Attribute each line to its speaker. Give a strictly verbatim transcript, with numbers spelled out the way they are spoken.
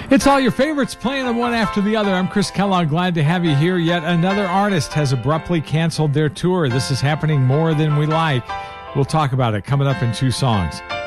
Speaker 1: It's all your favorites playing them one after the other. I'm Chris Kellogg. Glad to have you here. Yet another artist has abruptly canceled their tour. This is happening more than we like. We'll talk about it coming up in two songs.